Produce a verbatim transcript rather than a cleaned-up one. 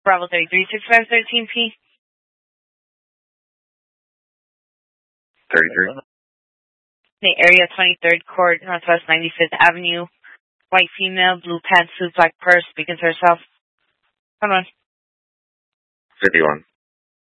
Bravo thirty-three, six five one three P. thirty-three. The area twenty-third Court, Northwest ninety-fifth Avenue. White female, blue pantsuit, black purse, speaking to herself. Come on. fifty-one.